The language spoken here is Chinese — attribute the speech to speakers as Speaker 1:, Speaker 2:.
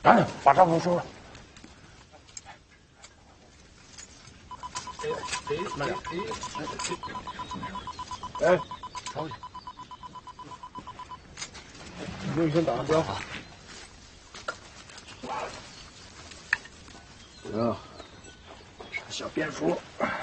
Speaker 1: 赶紧把帐篷收了。慢点。哎，稍息。你就先打个标。行，小便服。